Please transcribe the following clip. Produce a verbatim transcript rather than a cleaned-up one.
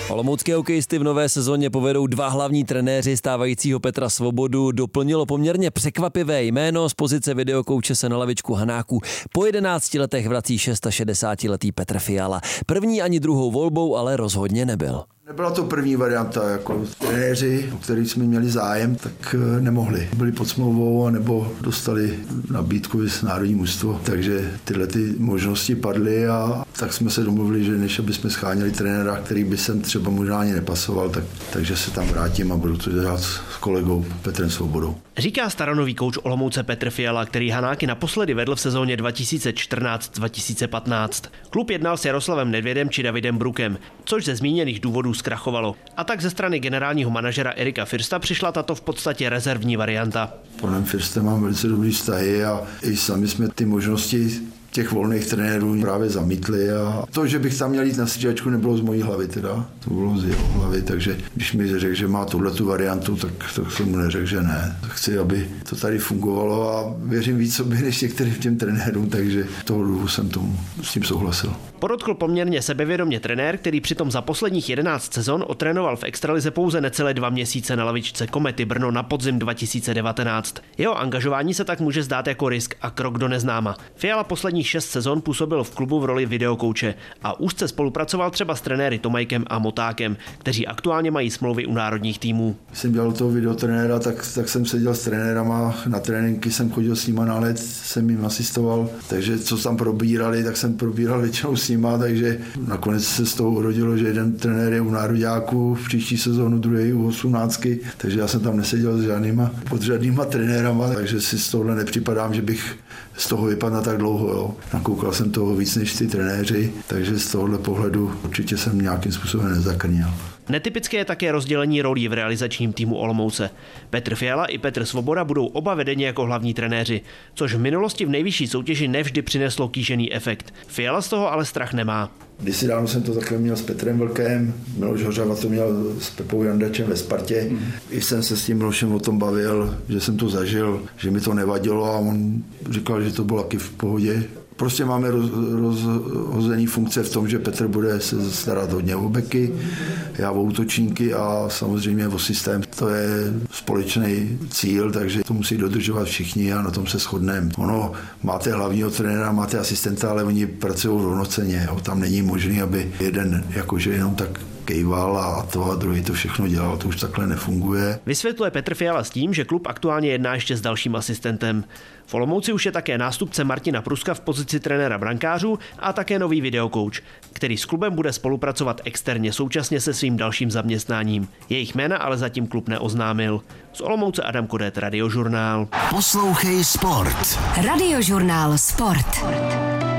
Olomoucké hokejisty v nové sezóně povedou dva hlavní trenéři stávajícího Petra Svobodu. Doplnilo poměrně překvapivé jméno, z pozice videokouče se na lavičku Hanáků po jedenácti letech vrací šedesátišestiletý Petr Fiala. První ani druhou volbou ale rozhodně nebyl. Nebyla to první varianta, jako trenéři, o kterých jsme měli zájem, tak nemohli. Byli pod smlouvou nebo dostali nabídku z národní mužstvo, takže tyhle ty možnosti padly a tak jsme se domluvili, že než aby jsme scháněli trenéra, který by sem třeba možná ani nepasoval, tak, takže se tam vrátím a budu to dělat s kolegou Petrem Svobodou. Říká staronový kouč Olomouce Petr Fiala, který Hanáky naposledy vedl v sezóně dva tisíce čtrnáct dva tisíce patnáct. Klub jednal s Jaroslavem Nedvědem či Davidem Brukem, což ze zmíněných důvodů zkrachovalo. A tak ze strany generálního manažera Erika Firsta přišla tato v podstatě rezervní varianta. S panem Firstem mám velice dobrý vztahy a i sami jsme ty možnosti těch volných trenérů právě zamítli a to, že bych tam měl jít na střídačku, nebylo z mojí hlavy teda, to bylo z jeho hlavy, takže když mi řekl, že má tuhletu variantu, tak, tak jsem mu neřekl, že ne. Chci, aby to tady fungovalo a věřím víc sobě než některým těm trenérům, takže toho důvodu jsem tomu s tím souhlasil. Podotkl poměrně sebevědomě trenér, který přitom za posledních jedenáct sezon otrénoval v extralize pouze necelé dva měsíce na lavičce Komety Brno na podzim dva tisíce devatenáct. Jeho angažování se tak může zdát jako risk a krok do neznáma. Fiala posledních šest sezon působil v klubu v roli videokouče a úzce spolupracoval třeba s trenéry Tomajkem a Motákem, kteří aktuálně mají smlouvy u národních týmů. Když jsem dělal toho videotrenéra, tak, tak jsem seděl s trenérama, na tréninky jsem chodil s nima na let, jsem jim asistoval, takže co tam probírali, tak jsem probíral většinou s nima, takže nakonec se z toho urodilo, že jeden trenér je u nároďáků v příští sezónu, druhý u osmnáctky, takže já jsem tam neseděl s žádnýma, pod žádnýma trenérama, takže si z tohohle nepřipadám, že bych z toho vypadl tak dlouho. Jo. Nakoukal jsem toho víc než ty trenéři, takže z tohohle pohledu určitě jsem nějakým způsobem nezakrněl. Netypické je také rozdělení rolí v realizačním týmu Olomouce. Petr Fiala i Petr Svoboda budou oba vedeni jako hlavní trenéři, což v minulosti v nejvyšší soutěži nevždy přineslo kýžený efekt. Fiala z toho ale strach nemá. Kdysi dávno jsem to takhle měl s Petrem Vlkem, Miloš Hořava to měl s Pepou Jandačem ve Spartě. Mm. I jsem se s tím Milošem o tom bavil, že jsem to zažil, že mi to nevadilo a on říkal, že to bylo taky v pohodě. Prostě máme roz, rozhozený funkce v tom, že Petr bude se starat hodně o beky, já o útočníky a samozřejmě o systém. To je společný cíl, takže to musí dodržovat všichni a na tom se shodneme. Ono, máte hlavního trenéra, máte asistenta, ale oni pracují rovnocenně. Jo. Tam není možné, aby jeden jakože jenom tak kejval a to a druhý to všechno dělal, to už takhle nefunguje. Vysvětluje Petr Fiala s tím, že klub aktuálně jedná ještě s dalším asistentem. V Olomouci už je také nástupce Martina Pruska v pozici trenéra brankářů a také nový videokouč, který s klubem bude spolupracovat externě současně se svým dalším zaměstnáním. Jejich jména ale zatím klub neoznámil. Z Olomouce Adam Kodet, Radiožurnál. Poslouchej Sport. Radiožurnál Sport.